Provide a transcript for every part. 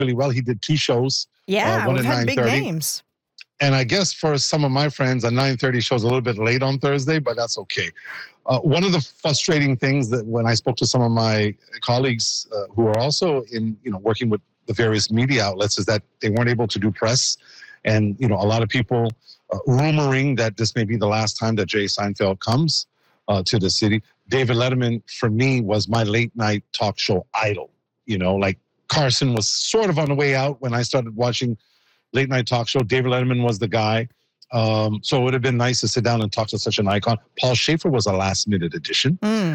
really well. He did 2 shows, Yeah, one we've at had big 9:30. names. And I guess for some of my friends, a 9:30 show's a little bit late on Thursday, but that's okay. One of the frustrating things that when I spoke to some of my colleagues who are also in, working with the various media outlets, is that they weren't able to do press. And, a lot of people rumoring that this may be the last time that Jay Seinfeld comes to the city. David Letterman, for me, was my late night talk show idol. Like Carson was sort of on the way out when I started watching late night talk show. David Letterman was the guy. So it would have been nice to sit down and talk to such an icon. Paul Schaefer was a last minute addition.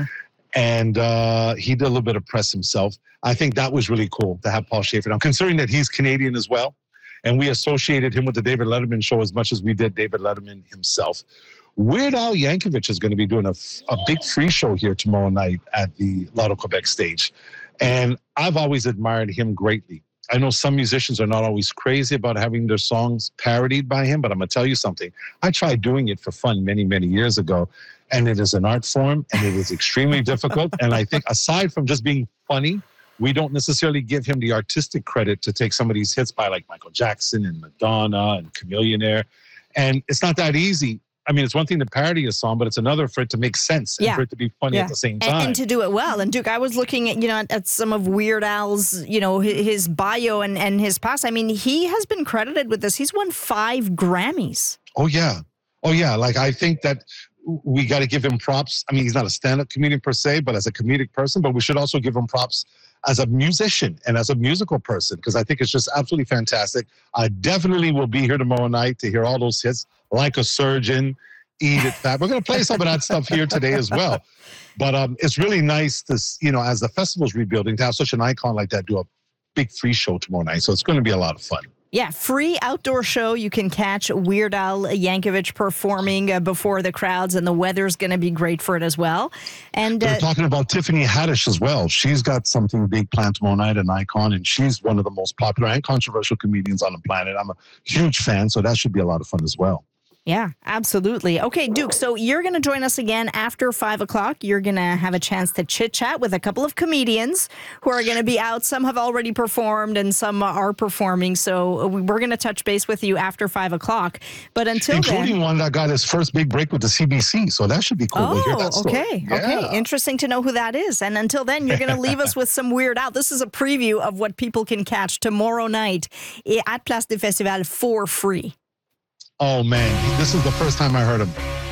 And he did a little bit of press himself. I think that was really cool to have Paul Schaefer down, considering that he's Canadian as well. And we associated him with the David Letterman show as much as we did David Letterman himself. Weird Al Yankovic is going to be doing a big free show here tomorrow night at the Lotto Quebec stage. And I've always admired him greatly. I know some musicians are not always crazy about having their songs parodied by him, but I'm going to tell you something. I tried doing it for fun many, many years ago, and it is an art form, and it is extremely difficult. And I think aside from just being funny, we don't necessarily give him the artistic credit to take some of these hits by like Michael Jackson and Madonna and Chameleonaire. And it's not that easy. I mean, it's one thing to parody a song, but it's another for it to make sense and for it to be funny at the same time. And to do it well. And Duke, I was looking at, at some of Weird Al's, his bio and his past. I mean, he has been credited with this. He's won 5 Grammys. Oh, yeah. Like, I think that we got to give him props. I mean, he's not a stand-up comedian per se, but as a comedic person, but we should also give him props as a musician and as a musical person, because I think it's just absolutely fantastic. I definitely will be here tomorrow night to hear all those hits, Like a Surgeon, Eat It Fat. We're going to play some of that stuff here today as well. But it's really nice to, as the festival's rebuilding, to have such an icon like that do a big free show tomorrow night. So it's going to be a lot of fun. Yeah, free outdoor show. You can catch Weird Al Yankovic performing before the crowds, and the weather's going to be great for it as well. And we're talking about Tiffany Haddish as well. She's got something big planned tomorrow night, an icon, and she's one of the most popular and controversial comedians on the planet. I'm a huge fan, so that should be a lot of fun as well. Yeah, absolutely. Okay, Duke, so you're going to join us again after 5 o'clock. You're going to have a chance to chit-chat with a couple of comedians who are going to be out. Some have already performed and some are performing. So we're going to touch base with you after 5 o'clock. But until including one that got his first big break with the CBC. So that should be cool. We'll hear that story. Okay. Interesting to know who that is. And until then, you're going to leave us with some Weird Al. This is a preview of what people can catch tomorrow night at Place des Festivals for free. Oh, man, this is the first time I heard him.